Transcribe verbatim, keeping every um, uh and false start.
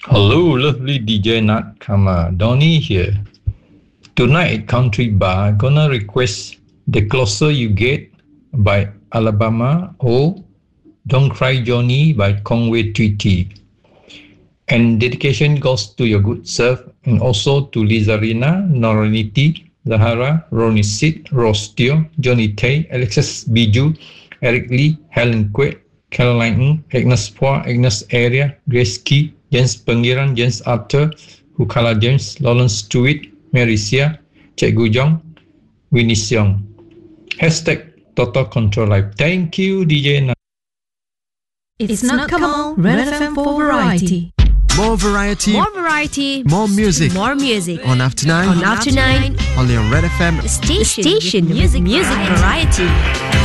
Hello, lovely D J Nat Kama. Donny here. Tonight at Country Bar, gonna request The Closer You Get by Alabama or Don't Cry Johnny by Conway Twitty. And dedication goes to your good self and also to Lizarina, Noraniti, Zahara, Ronnie Sid, Ross Teo, Johnny Tay, Alexis Biju, Eric Lee, Helen Quet, Caroline Ng, Agnes Poa, Agnes Area, Grace Key, James Pengiran, James Arthur, Hukala James, Lawrence Stewart, Mary Sia, Cikgu Jong, Winnie Siong. Hashtag Total Control Life. Thank you, D J Na. It's not come on, Red F M for variety. More variety, More variety, more music. more music. On After Nine, On After Nine, only on Red F M. the station, station with music, music variety.